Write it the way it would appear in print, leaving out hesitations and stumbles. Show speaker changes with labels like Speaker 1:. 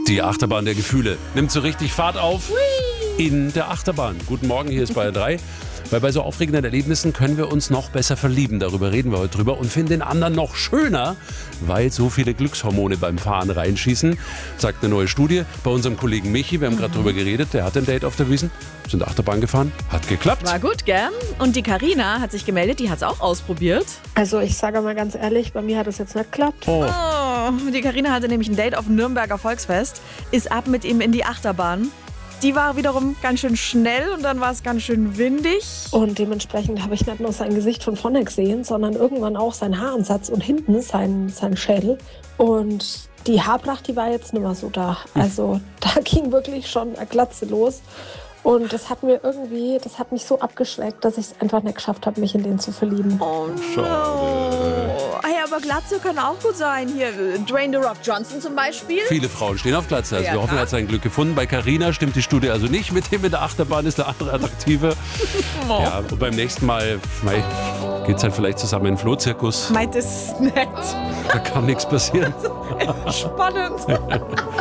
Speaker 1: Die Achterbahn der Gefühle nimmt so richtig Fahrt auf in der Achterbahn. Guten Morgen, hier ist Bayern 3. Weil bei so aufregenden Erlebnissen können wir uns noch besser verlieben. Darüber reden wir heute drüber und finden den anderen noch schöner, weil so viele Glückshormone beim Fahren reinschießen, sagt eine neue Studie. Bei unserem Kollegen Michi, wir haben gerade drüber geredet, der hat ein Date auf der Wiesn, sind Achterbahn gefahren, hat geklappt.
Speaker 2: War gut, gell? Und die Carina hat sich gemeldet, die hat es auch ausprobiert.
Speaker 3: Also ich sage mal ganz ehrlich, bei mir hat es jetzt nicht geklappt.
Speaker 1: Oh.
Speaker 2: Die Carina hatte nämlich ein Date auf dem Nürnberger Volksfest, ist ab mit ihm in die Achterbahn. Die war wiederum ganz schön schnell und dann war es ganz schön windig.
Speaker 3: Und dementsprechend habe ich nicht nur sein Gesicht von vorne gesehen, sondern irgendwann auch seinen Haaransatz und hinten sein Schädel. Und die Haarpracht, die war jetzt nicht mehr so da. Also da ging wirklich schon eine Glatze los. Und das hat mich so abgeschreckt, dass ich es einfach nicht geschafft habe, mich in den zu verlieben.
Speaker 2: Oh
Speaker 1: Schade.
Speaker 2: Hey, aber Glatze können auch gut sein. Hier, Dwayne The Rock Johnson zum Beispiel.
Speaker 1: Viele Frauen stehen auf Glatze. Also
Speaker 2: Ja,
Speaker 1: wir hoffen, er
Speaker 2: klar.
Speaker 1: hat sein Glück gefunden. Bei Carina stimmt die Studie also nicht. Mit dem in der Achterbahn ist der andere attraktive. Ja, und beim nächsten Mal geht's halt vielleicht zusammen in den Flohzirkus.
Speaker 2: Meint es nett.
Speaker 1: Da kann nichts passieren.
Speaker 2: Spannend.